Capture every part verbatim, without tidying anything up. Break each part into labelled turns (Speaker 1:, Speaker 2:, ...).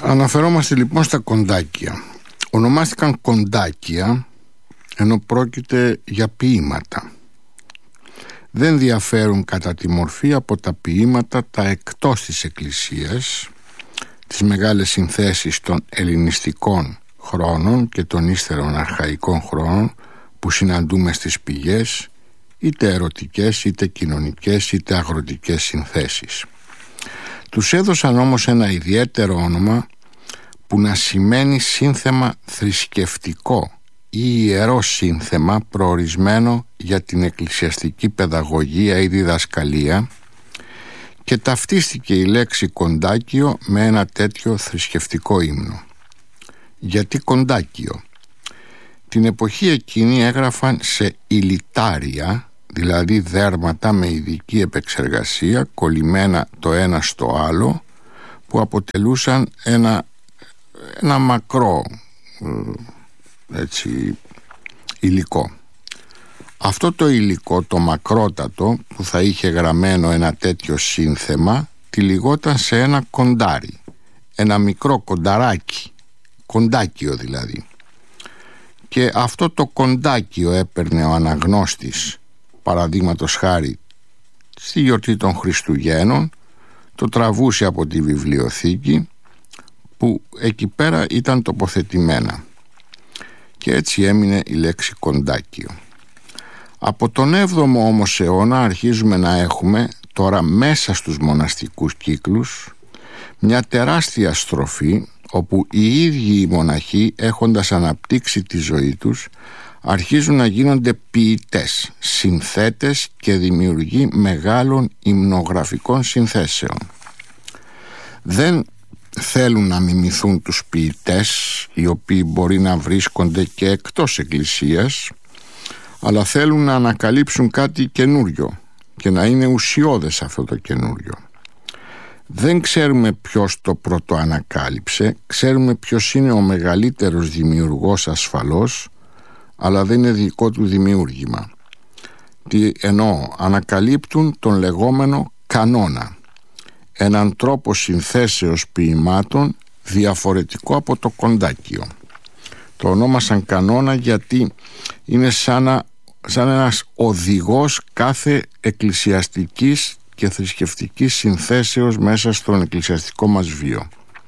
Speaker 1: Αναφερόμαστε λοιπόν στα κοντάκια. Ονομάστηκαν κοντάκια ενώ πρόκειται για ποίηματα. Δεν διαφέρουν κατά τη μορφή από τα ποίηματα τα εκτός της Εκκλησίας, τις μεγάλες συνθέσεις των ελληνιστικών χρόνων και των ύστερων αρχαϊκών χρόνων που συναντούμε στις πηγές, είτε ερωτικές, είτε κοινωνικές, είτε αγροτικές συνθέσεις. Τους έδωσαν όμως ένα ιδιαίτερο όνομα που να σημαίνει σύνθεμα θρησκευτικό ή ιερό σύνθεμα προορισμένο για την εκκλησιαστική παιδαγωγία ή διδασκαλία, και ταυτίστηκε η λέξη κοντάκιο με ένα τέτοιο θρησκευτικό ύμνο. Γιατί κοντάκιο? Την εποχή εκείνη έγραφαν σε ηλιτάρια, δηλαδή δέρματα με ειδική επεξεργασία κολλημένα το ένα στο άλλο, που αποτελούσαν ένα, ένα μακρό έτσι, υλικό. Αυτό το υλικό, το μακρότατο, που θα είχε γραμμένο ένα τέτοιο σύνθεμα, τυλιγόταν σε ένα κοντάρι, ένα μικρό κονταράκι, κοντάκιο δηλαδή. Και αυτό το κοντάκιο έπαιρνε ο αναγνώστης, παραδείγματος χάρη στη γιορτή των Χριστουγέννων, το τραβούσε από τη βιβλιοθήκη που εκεί πέρα ήταν τοποθετημένα, και έτσι έμεινε η λέξη κοντάκιο. Από τον έβδομο όμως αιώνα αρχίζουμε να έχουμε τώρα μέσα στους μοναστικούς κύκλους μια τεράστια στροφή, όπου οι ίδιοι οι μοναχοί, έχοντας αναπτύξει τη ζωή τους, αρχίζουν να γίνονται ποιητές, συνθέτες και δημιουργοί μεγάλων υμνογραφικών συνθέσεων. Δεν θέλουν να μιμηθούν τους ποιητές, οι οποίοι μπορεί να βρίσκονται και εκτός εκκλησίας, αλλά θέλουν να ανακαλύψουν κάτι καινούριο και να είναι ουσιώδες αυτό το καινούριο. Δεν ξέρουμε ποιος το πρώτο ανακάλυψε, ξέρουμε ποιος είναι ο μεγαλύτερος δημιουργός ασφαλώς, αλλά δεν είναι δικό του δημιούργημα. Τι εννοώ? Ανακαλύπτουν τον λεγόμενο κανόνα, έναν τρόπο συνθέσεως ποιημάτων διαφορετικό από το κοντάκιο. Το ονόμασαν κανόνα γιατί είναι σαν, να, σαν ένας οδηγός κάθε εκκλησιαστικής και θρησκευτικής συνθέσεως μέσα στον εκκλησιαστικό μας βίο.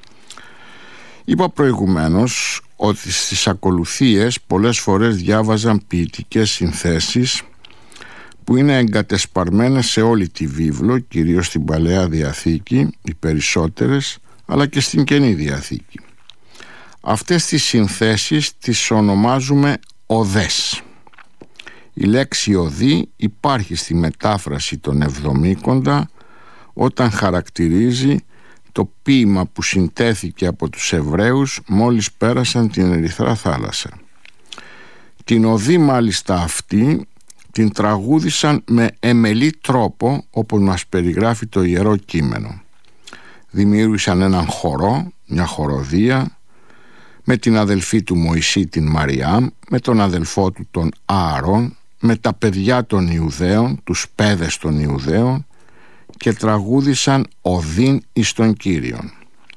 Speaker 1: Είπα προηγουμένως ότι στις ακολουθίες πολλές φορές διάβαζαν ποιητικές συνθέσεις που είναι εγκατεσπαρμένες σε όλη τη βίβλο, κυρίως στην Παλαιά Διαθήκη, οι περισσότερες, αλλά και στην Καινή Διαθήκη. Αυτές τις συνθέσεις τις ονομάζουμε οδές. Η λέξη οδή υπάρχει στη μετάφραση των Εβδομήκοντα όταν χαρακτηρίζει το ποίημα που συντέθηκε από τους Εβραίους μόλις πέρασαν την Ερυθρά Θάλασσα. Την οδή μάλιστα αυτή την τραγούδισαν με εμελή τρόπο, όπως μας περιγράφει το Ιερό Κείμενο. Δημιούργησαν έναν χορό, μια χοροδία, με την αδελφή του Μωυσή την Μαριάμ, με τον αδελφό του τον Άαρον, με τα παιδιά των Ιουδαίων, τους παιδες των Ιουδαίων, και τραγούδισαν οδήν εις τον Κύριον.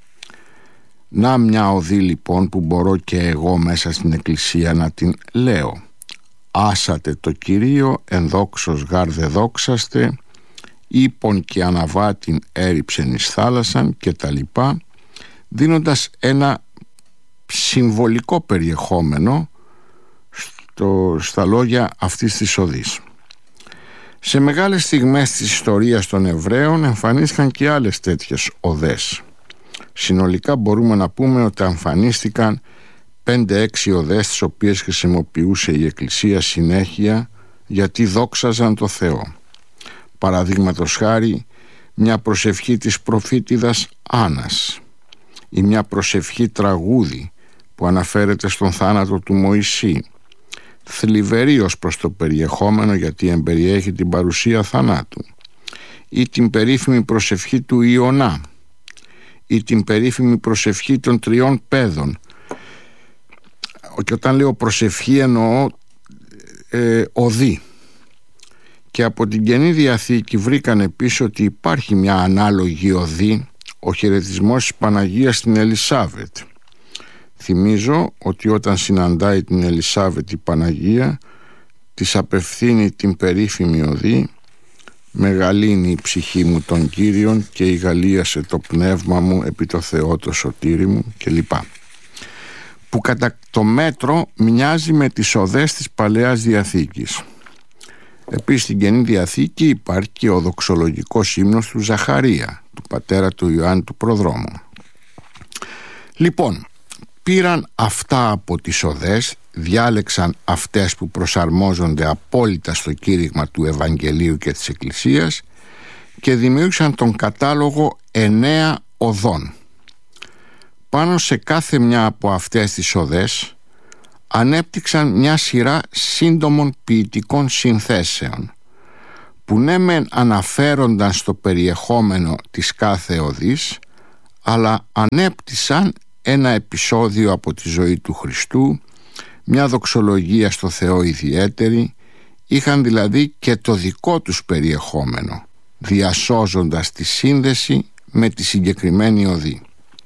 Speaker 1: Να μια οδή λοιπόν που μπορώ και εγώ μέσα στην εκκλησία να την λέω. Άσατε το Κυρίο, ενδόξος γάρ δε δόξαστε, ύπον και αναβάτην έριψεν εις θάλασσαν, και τα λοιπά, δίνοντας ένα συμβολικό περιεχόμενο στο, στα λόγια αυτής της οδής. Σε μεγάλες στιγμές της ιστορίας των Εβραίων εμφανίστηκαν και άλλες τέτοιες οδές. Συνολικά μπορούμε να πούμε ότι εμφανίστηκαν πέντε έξι οδές, τις οποίες χρησιμοποιούσε η Εκκλησία συνέχεια γιατί δόξαζαν το Θεό. Παραδείγματος χάρη, μια προσευχή της προφήτηδας Άννας ή μια προσευχή τραγούδι που αναφέρεται στον θάνατο του Μωυσή, θλιβερή ως προς το περιεχόμενο γιατί εμπεριέχει την παρουσία θανάτου, ή την περίφημη προσευχή του Ιωνά, ή την περίφημη προσευχή των τριών παιδών. Και όταν λέω προσευχή εννοώ ε, οδή. Και από την Καινή Διαθήκη βρήκαν επίσης ότι υπάρχει μια ανάλογη οδή, ο χαιρετισμός της Παναγίας στην Ελισάβετ. Θυμίζω ότι όταν συναντάει την Ελισάβετ η Παναγία, της απευθύνει την περίφημη οδή «Μεγαλύνει η ψυχή μου των Κύριων και ηγαλίασε το πνεύμα μου επί το Θεό το σωτήρι μου» κλπ. Που κατά το μέτρο μοιάζει με τις οδές της Παλαιάς Διαθήκης. Επίσης στην Καινή Διαθήκη υπάρχει και ο δοξολογικός ύμνος του Ζαχαρία, του πατέρα του Ιωάννη του Προδρόμου. Λοιπόν, πήραν αυτά από τις οδές, διάλεξαν αυτές που προσαρμόζονται απόλυτα στο κήρυγμα του Ευαγγελίου και της Εκκλησίας και δημιούργησαν τον κατάλογο εννέα οδών. Πάνω σε κάθε μια από αυτές τις οδές ανέπτυξαν μια σειρά σύντομων ποιητικών συνθέσεων που ναι μεν αναφέρονταν στο περιεχόμενο της κάθε οδής, αλλά ανέπτυσαν ένα επεισόδιο από τη ζωή του Χριστού, μια δοξολογία στο Θεό ιδιαίτερη, είχαν δηλαδή και το δικό τους περιεχόμενο, διασώζοντας τη σύνδεση με τη συγκεκριμένη οδή.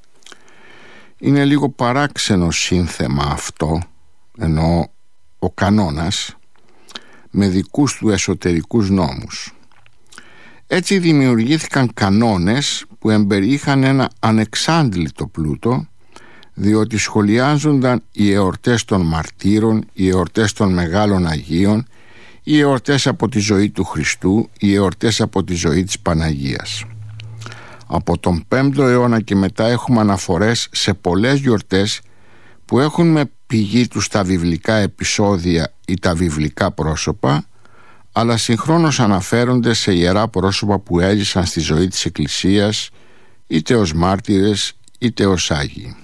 Speaker 1: Είναι λίγο παράξενο σύνθεμα αυτό, εννοώ ο κανόνας, με δικούς του εσωτερικούς νόμους. Έτσι δημιουργήθηκαν κανόνες που εμπεριείχαν ένα ανεξάντλητο πλούτο, διότι σχολιάζονταν οι εορτές των μαρτύρων, οι εορτές των μεγάλων Αγίων, οι εορτές από τη ζωή του Χριστού, οι εορτές από τη ζωή της Παναγίας. Από τον πέμπτο αιώνα και μετά έχουμε αναφορές σε πολλές γιορτές που έχουν με πηγή τους τα βιβλικά επεισόδια ή τα βιβλικά πρόσωπα, αλλά συγχρόνως αναφέρονται σε ιερά πρόσωπα που έζησαν στη ζωή της Εκκλησίας, είτε ως μάρτυρες είτε ως Άγιοι.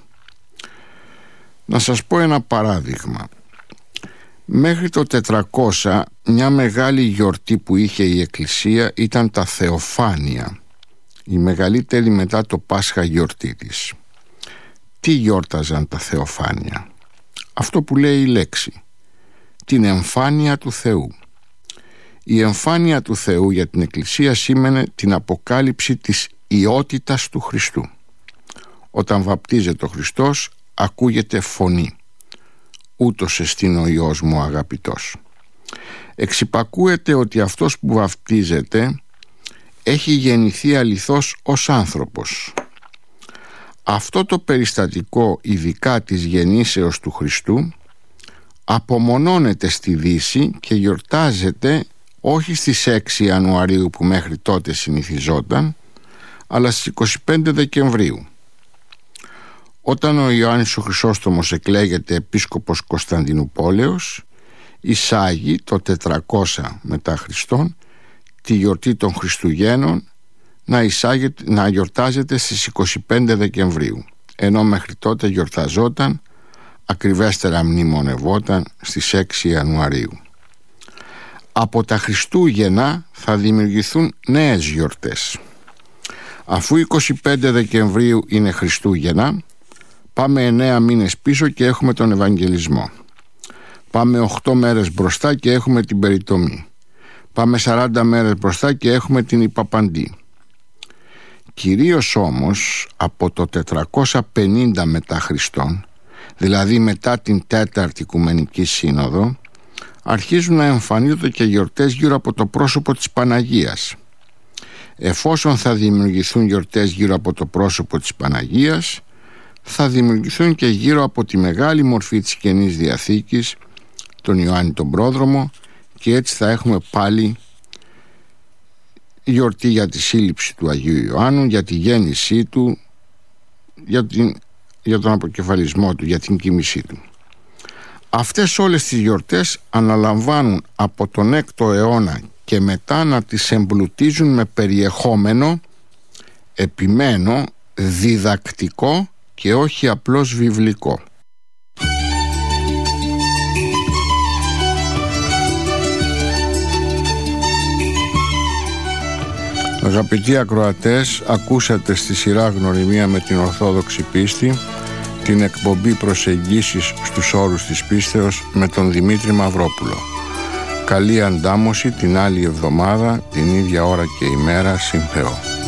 Speaker 1: Να σας πω ένα παράδειγμα. Μέχρι το τετρακόσια μια μεγάλη γιορτή που είχε η Εκκλησία ήταν τα Θεοφάνεια, η μεγαλύτερη μετά το Πάσχα γιορτή της. Τι γιόρταζαν τα Θεοφάνεια? Αυτό που λέει η λέξη, την εμφάνεια του Θεού. Η εμφάνεια του Θεού για την Εκκλησία σήμαινε την αποκάλυψη της ιότητας του Χριστού. Όταν βαπτίζεται ο Χριστός ακούγεται φωνή, ούτως εστίν ο Υιός μου αγαπητός. Εξυπακούεται ότι αυτός που βαπτίζεται έχει γεννηθεί αληθώς ως άνθρωπος. Αυτό το περιστατικό, ειδικά της γεννήσεως του Χριστού, απομονώνεται στη Δύση και γιορτάζεται όχι στις έξι Ιανουαρίου που μέχρι τότε συνηθιζόταν, αλλά στις είκοσι πέντε Δεκεμβρίου. Όταν ο Ιωάννης ο Χρυσόστομος εκλέγεται επίσκοπος Κωνσταντινουπόλεως, εισάγει το τετρακόσια μετά Χριστόν τη γιορτή των Χριστουγέννων να, εισάγεται, να γιορτάζεται στις είκοσι πέντε Δεκεμβρίου, ενώ μέχρι τότε γιορταζόταν, ακριβέστερα μνημονευόταν στις έξι Ιανουαρίου. Από τα Χριστούγεννα θα δημιουργηθούν νέες γιορτές. Αφού είκοσι πέντε Δεκεμβρίου είναι Χριστούγεννα, πάμε εννέα μήνες πίσω και έχουμε τον Ευαγγελισμό. Πάμε οκτώ μέρες μπροστά και έχουμε την Περιτομή. Πάμε σαράντα μέρες μπροστά και έχουμε την Υπαπαντή. Κυρίως όμως από το τετρακόσια πενήντα μετά Χριστόν, δηλαδή μετά την τέταρτη Οικουμενική Σύνοδο, αρχίζουν να εμφανίζονται και γιορτές γύρω από το πρόσωπο της Παναγίας. Εφόσον θα δημιουργηθούν γιορτές γύρω από το πρόσωπο της Παναγίας, θα δημιουργηθούν και γύρω από τη μεγάλη μορφή της Καινής Διαθήκης, τον Ιωάννη τον Πρόδρομο, και έτσι θα έχουμε πάλι γιορτή για τη σύλληψη του Αγίου Ιωάννου, για τη γέννησή του, για, την, για τον αποκεφαλισμό του, για την κοιμήσή του. Αυτές όλες τις γιορτές αναλαμβάνουν από τον έκτο αιώνα και μετά να τις εμπλουτίζουν με περιεχόμενο, επιμένω, διδακτικό και όχι απλώς βιβλικό. Αγαπητοί ακροατές, ακούσατε στη σειρά Γνωριμία με την Ορθόδοξη Πίστη την εκπομπή Προσεγγίσεις στους όρους της πίστεως με τον Δημήτρη Μαυρόπουλο. Καλή αντάμωση την άλλη εβδομάδα, την ίδια ώρα και ημέρα, συν Θεό.